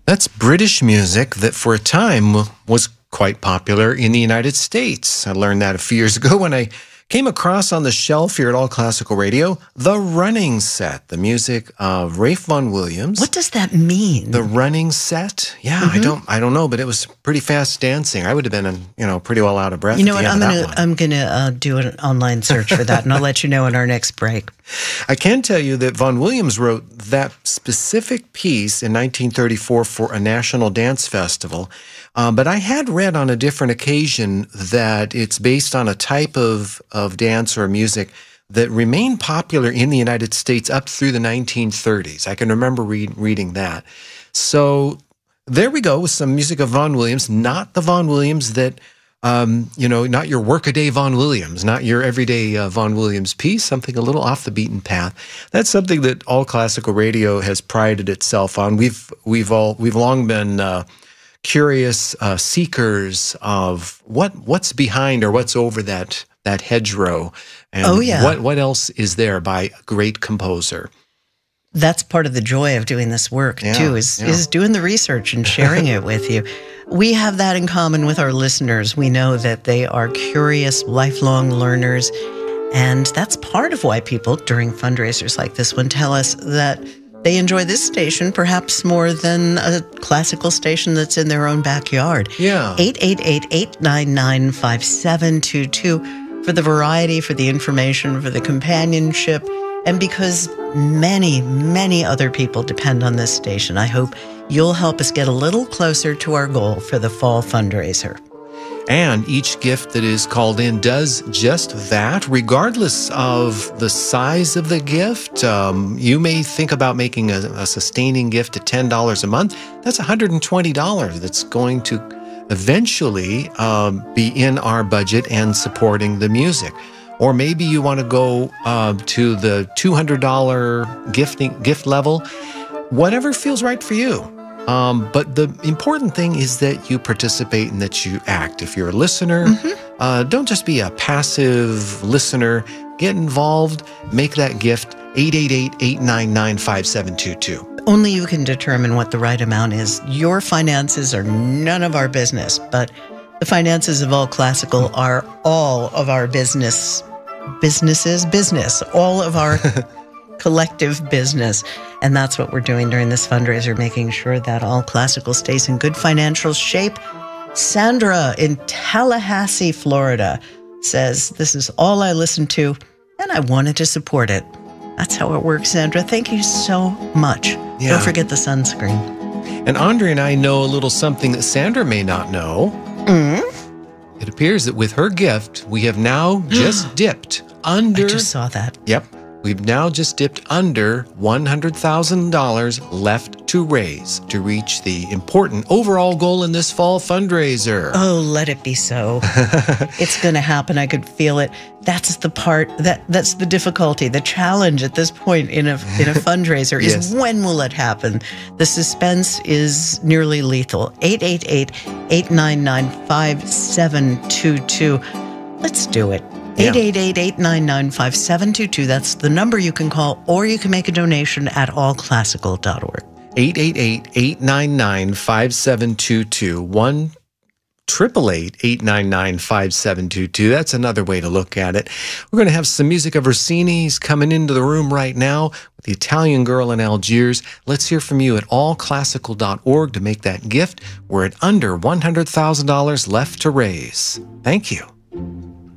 That's British music that for a time was quite popular in the United States. I learned that a few years ago when I came across on the shelf here at All Classical Radio, The Running Set, the music of Ralph Vaughan Williams. What does that mean? The Running Set? Yeah, I don't know, but it was pretty fast dancing. I would have been, pretty well out of breath. You know what? I'm gonna do an online search for that, and I'll let you know in our next break. I can tell you that Vaughan Williams wrote that specific piece in 1934 for a national dance festival. But I had read on a different occasion that it's based on a type of dance or music that remained popular in the United States up through the 1930s. I can remember reading that. So there we go with some music of Vaughan Williams, not the Vaughan Williams that, not your workaday Vaughan Williams, not your everyday Vaughan Williams piece, something a little off the beaten path. That's something that All Classical Radio has prided itself on. We've long been curious seekers of what's behind or what's over that hedgerow, and what else is there by a great composer. That's part of the joy of doing this work too, is doing the research and sharing it with you. We have that in common with our listeners. We know that they are curious, lifelong learners, and that's part of why people during fundraisers like this one tell us that they enjoy this station perhaps more than a classical station that's in their own backyard. Yeah. 888-899-5722 for the variety, for the information, for the companionship, and because many, many other people depend on this station. I hope you'll help us get a little closer to our goal for the fall fundraiser. And each gift that is called in does just that, regardless of the size of the gift. You may think about making a sustaining gift at $10 a month. That's $120 that's going to eventually be in our budget and supporting the music. Or maybe you want to go to the $200 gift level. Whatever feels right for you. But the important thing is that you participate and that you act. If you're a listener, don't just be a passive listener. Get involved. Make that gift. 888-899-5722. Only you can determine what the right amount is. Your finances are none of our business, but the finances of All Classical are all of our business, all of our collective business. And that's what we're doing during this fundraiser, making sure that All Classical stays in good financial shape. Sandra in Tallahassee, Florida says, "This is all I listen to, and I wanted to support it." That's how it works, Sandra. Thank you so much. Yeah. Don't forget the sunscreen. And Andre and I know a little something that Sandra may not know. It appears that with her gift, we have now just dipped under... I just saw that. Yep. We've now just dipped under $100,000 left to raise to reach the important overall goal in this fall fundraiser. Oh, let it be so. It's going to happen. I could feel it. That's the part, that's the difficulty, the challenge at this point in a fundraiser is when will it happen? The suspense is nearly lethal. 888-899-5722. Let's do it. 888-899-5722. That's the number you can call, or you can make a donation at allclassical.org. 888-899-5722. 1-888-899-5722. That's another way to look at it. We're going to have some music of Rossini's coming into the room right now with the Italian Girl in Algiers. Let's hear from you at allclassical.org to make that gift. We're at under $100,000 left to raise. Thank you.